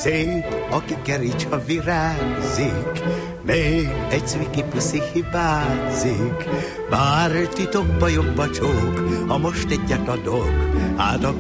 Szép a kikeríts, ha virágzik, még egy cviki puszi hibázik. Bár titokba jobb a csók, ha most egyet adok, hát a